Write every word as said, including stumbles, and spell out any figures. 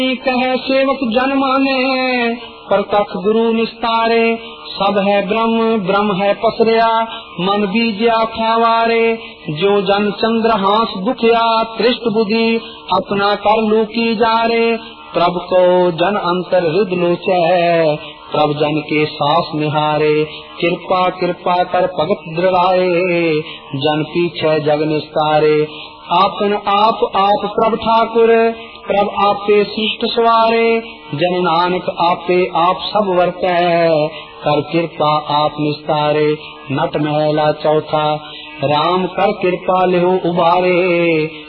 कहे सेवक जन माने, प्रत्यक्ष गुरु निस्तारे। सब है ब्रह्म ब्रह्म है पसरिया, मन बीज्या खावारे। जो जन चंद्र हास दुखिया, त्रिष्ट बुद्धि अपना कर लूकी जारे। प्रभ को जन अंतर हृदय लोचै, प्रभ जन के सास निहारे। कृपा कृपा कर भगत दृढ़ाए, जन पीछे जग निस्तारे। आपन आप आप प्रभ ठाकुर, प्रभ आपे सृष्ट सवारे। जन नानक आपे आप सब वर्तै, कर कृपा आप निस्तारे। नट महला चौथा, राम कर कृपा लेहो उबारे।